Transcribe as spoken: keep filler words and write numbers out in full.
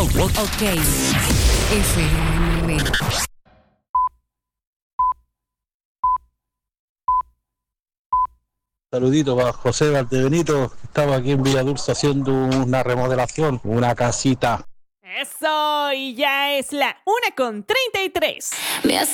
Ok. F M. Saludito para José Valdebenito. Estaba aquí en Villadulce haciendo una remodelación, una casita. Eso, y ya es la una con treinta y tres.